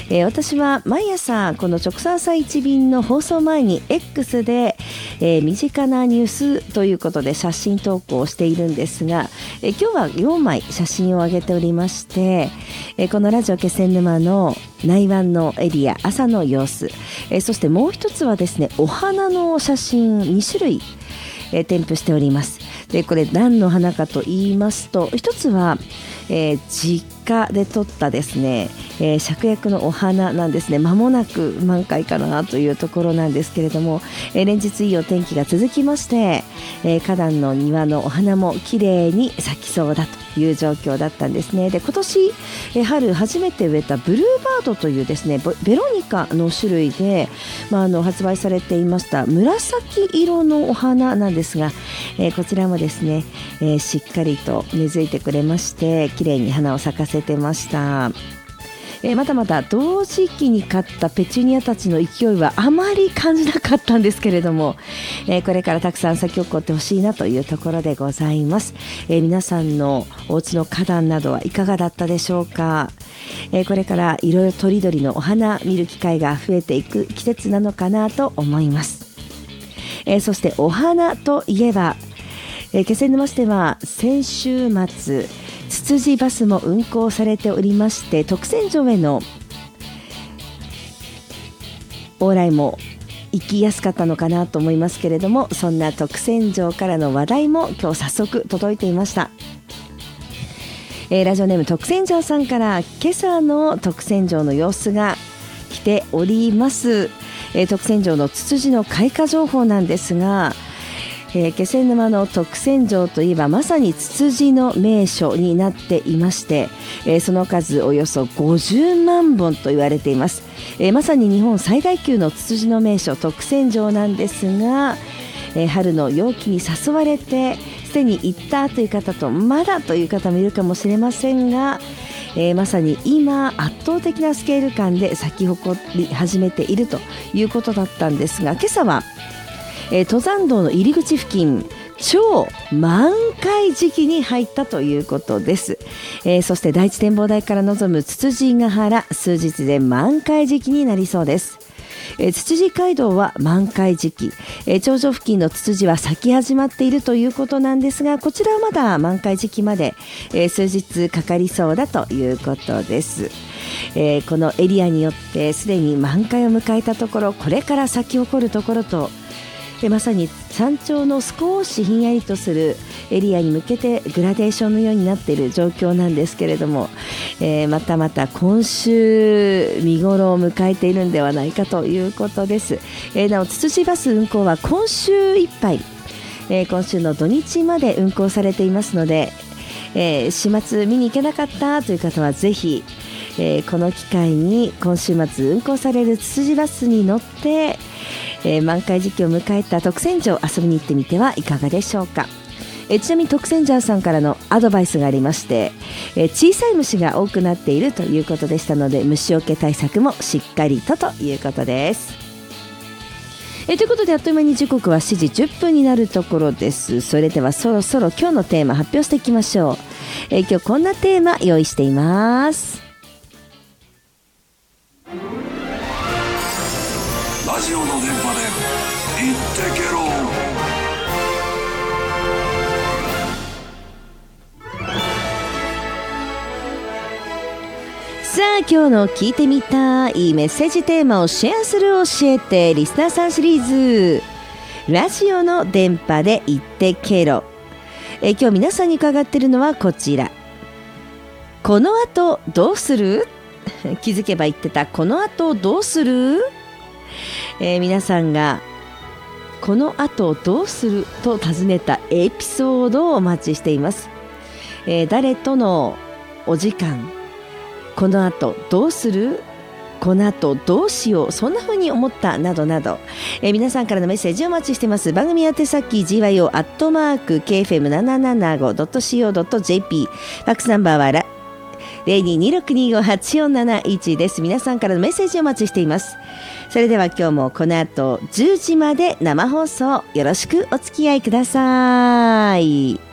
私は毎朝この直送朝一便の放送前に X で、身近なニュースということで写真投稿をしているんですが、今日は4枚写真を上げておりまして、このラジオ気仙沼の内湾のエリア朝の様子、そしてもう一つはですね、お花の写真2種類、添付しております。でこれ何の花かと言いますと、一つは、実家で撮ったですね、芍薬のお花なんですね。間もなく満開かなというところなんですけれども、連日いいお天気が続きまして、花壇の庭のお花も綺麗に咲きそうだという状況だったんですね。で今年、春初めて植えたブルーバードというですね、ベロニカの種類で、発売されていました紫色のお花なんですが、こちらもですね、しっかりと根付いてくれまして、綺麗に花を咲かせてました。まだまだ同時期に買ったペチュニアたちの勢いはあまり感じなかったんですけれども、これからたくさん咲き誇ってほしいなというところでございます。皆さんのお家の花壇などはいかがだったでしょうか。これからいろいろとりどりのお花見る機会が増えていく季節なのかなと思います。そしてお花といえば、気仙沼市では先週末ツツジバスも運行されておりまして、徳仙城への往来も行きやすかったのかなと思いますけれども、そんな徳仙城からの話題も今日早速届いていました。ラジオネーム徳仙城さんから、今朝の徳仙城の様子が来ております。徳仙城のツツジの開花情報なんですが、気仙沼の徳仙城といえばまさにツツジの名所になっていまして、その数およそ50万本と言われています。まさに日本最大級のツツジの名所徳仙城なんですが、春の陽気に誘われてすでに行ったという方とまだという方もいるかもしれませんが、まさに今圧倒的なスケール感で咲き誇り始めているということだったんですが、今朝は登山道の入り口付近、超満開時期に入ったということです。そして第一展望台から望むつつじヶ原、数日で満開時期になりそうです。つつじ街道は満開時期、頂上付近のつつじは咲き始まっているということなんですが、こちらはまだ満開時期まで、数日かかりそうだということです。このエリアによってすでに満開を迎えたところ、これから咲き誇るところと、まさに山頂の少しひんやりとするエリアに向けてグラデーションのようになっている状況なんですけれども、またまた今週見頃を迎えているんではないかということです。なおツツジバス運行は今週いっぱい、今週の土日まで運行されていますので、週末見に行けなかったという方はぜひ、この機会に今週末運行されるツツジバスに乗って、満開時期を迎えた徳仙城遊びに行ってみてはいかがでしょうか。ちなみに徳仙城さんからのアドバイスがありまして、小さい虫が多くなっているということでしたので、虫除け対策もしっかりということです。ということで、あっという間に時刻は7時10分になるところです。それではそろそろ今日のテーマ発表していきましょう。今日こんなテーマ用意しています。 ラジオの電波で言ってけろ。 さあ、今日の聞いてみたいメッセージテーマをシェアする教えてリスナーさんシリーズ、ラジオの電波で言ってけろ。今日皆さんに伺っているのはこちら。この後どうする？気づけば言ってたこの後どうする？皆さんがこの後どうすると尋ねたエピソードをお待ちしています。誰とのお時間、この後どうする、この後どうしよう、そんな風に思ったなどなど、皆さんからのメッセージをお待ちしています。番組宛先 gyo@kfm775.co.jp、 ファックスナンバーは0226258471です。皆さんからのメッセージをお待ちしています。それでは今日もこの後10時まで生放送よろしくお付き合いください。